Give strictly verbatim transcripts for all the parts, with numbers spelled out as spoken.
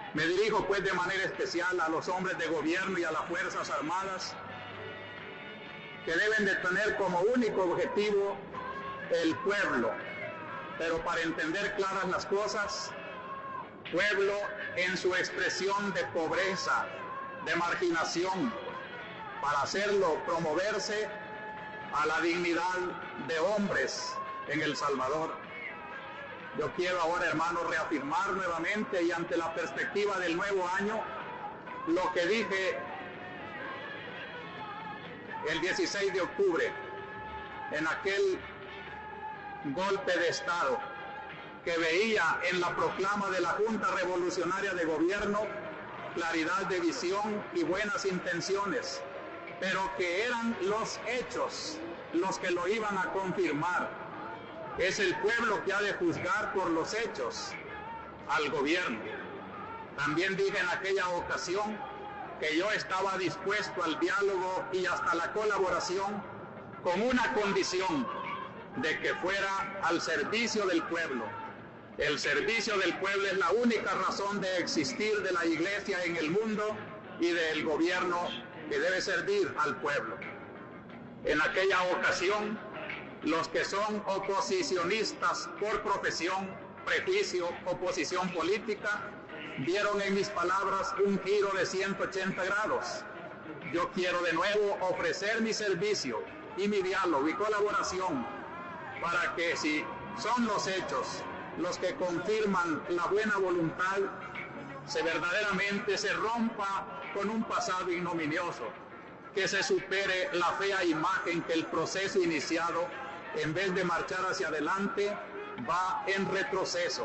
Me dirijo pues de manera especial a los hombres de gobierno y a las Fuerzas Armadas, que deben de tener como único objetivo el pueblo, pero para entender claras las cosas, pueblo en su expresión de pobreza, de marginación, para hacerlo promoverse a la dignidad de hombres en El Salvador. Yo quiero ahora, hermanos, reafirmar nuevamente y ante la perspectiva del nuevo año, lo que dije el dieciséis de octubre, en aquel golpe de Estado, que veía en la proclama de la Junta Revolucionaria de Gobierno claridad de visión y buenas intenciones, pero que eran los hechos los que lo iban a confirmar. Es el pueblo que ha de juzgar por los hechos al gobierno. También dije en aquella ocasión que yo estaba dispuesto al diálogo y hasta la colaboración con una condición, de que fuera al servicio del pueblo. El servicio del pueblo es la única razón de existir de la Iglesia en el mundo y del gobierno que debe servir al pueblo. En aquella ocasión, los que son oposicionistas por profesión, prejuicio, oposición política, vieron en mis palabras un giro de ciento ochenta grados. Yo quiero de nuevo ofrecer mi servicio y mi diálogo y colaboración para que, si son los hechos los que confirman la buena voluntad, se verdaderamente se rompa con un pasado ignominioso, que se supere la fea imagen que el proceso iniciado, en vez de marchar hacia adelante, va en retroceso.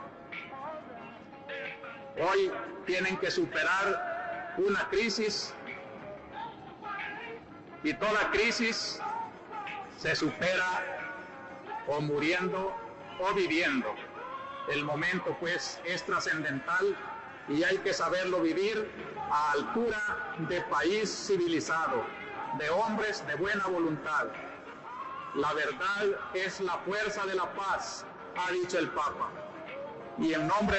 Hoy tienen que superar una crisis, y toda crisis se supera o muriendo o viviendo. El momento pues es trascendental y hay que saberlo vivir a altura de país civilizado, de hombres de buena voluntad. La verdad es la fuerza de la paz, ha dicho el Papa. Y en nombre